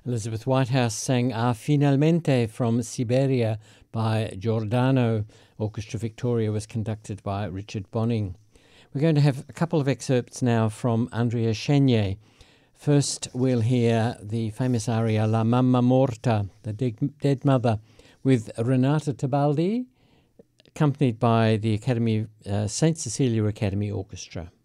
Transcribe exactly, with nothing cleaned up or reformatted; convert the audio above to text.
Elizabeth Whitehouse sang A Finalmente from Siberia by Giordano. Orchestra Victoria was conducted by Richard Bonning. We're going to have a couple of excerpts now from Andrea Chenier. First, we'll hear the famous aria La Mamma Morta, the Dead Mother, with Renata Tebaldi, accompanied by the Academy uh, Saint Cecilia Academy Orchestra.